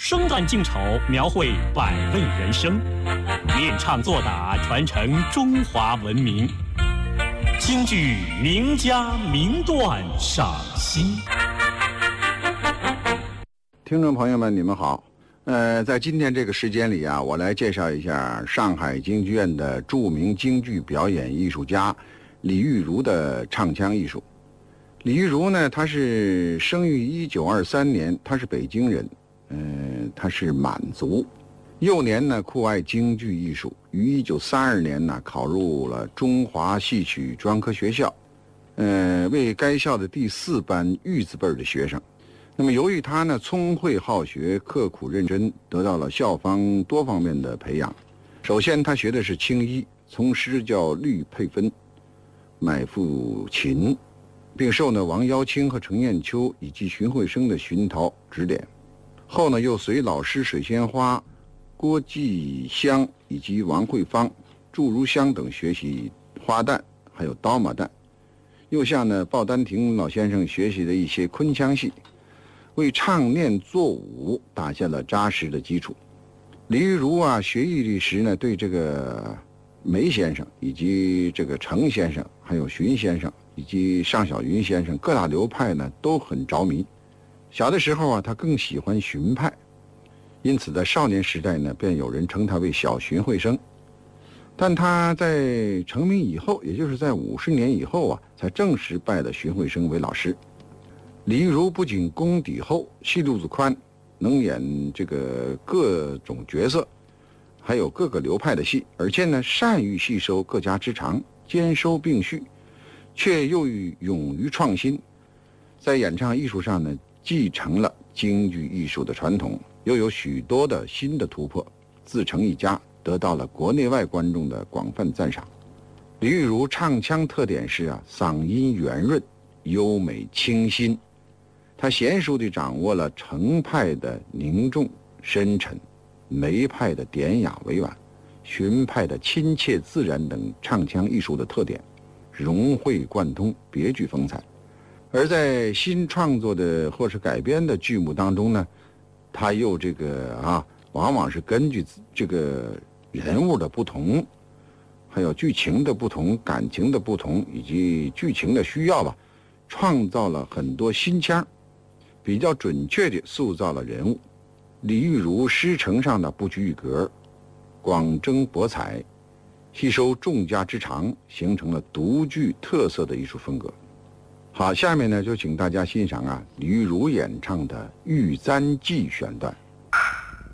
生旦净丑，描绘百味人生；练唱作打，传承中华文明。京剧名家名段赏析。 听众朋友们，你们好。在今天这个时间里啊，我来介绍一下上海京剧院的著名京剧表演艺术家李玉如的唱腔艺术。李玉如呢，他是生于1923年，他是北京人，他是满族。幼年呢酷爱京剧艺术，于1932年呢考入了中华戏曲专科学校，为该校的第4班玉字辈的学生。那么由于他呢聪慧好学，刻苦认真，得到了校方多方面的培养。首先他学的是青衣，从师教律佩芬、买富琴，并受呢王耀清和程砚秋以及荀慧生的熏陶指点。后呢又随老师水仙花、郭继香以及王慧芳、祝如香等学习花旦还有刀马旦，又向呢鲍丹亭老先生学习的一些昆腔戏，为唱念做武打下了扎实的基础。李玉如啊，学艺历时呢，对这个梅先生以及这个程先生，还有荀先生以及尚小云先生各大流派呢都很着迷。小的时候啊，他更喜欢荀派，因此在少年时代呢，便有人称他为小荀慧生。但他在成名以后，也就是在50年以后啊，才正式拜了荀慧生为老师。李玉如不仅功底厚，戏路子宽，能演这个各种角色，还有各个流派的戏，而且呢善于吸收各家之长，兼收并蓄，却又勇于创新。在演唱艺术上呢，继承了京剧艺术的传统，又有许多的新的突破，自成一家，得到了国内外观众的广泛赞赏。李玉如唱腔特点是嗓音圆润，优美清新。他娴熟地掌握了程派的凝重深沉，梅派的典雅委婉，荀派的亲切自然等唱腔艺术的特点，融会贯通，别具风采。而在新创作的或是改编的剧目当中呢，他又往往是根据这个人物的不同，还有剧情的不同、感情的不同以及剧情的需要吧，创造了很多新腔，比较准确地塑造了人物。李玉如师承上的不拘一格，广征博采，吸收众家之长，形成了独具特色的艺术风格。好，下面呢就请大家欣赏李玉如演唱的《玉簪记》选段。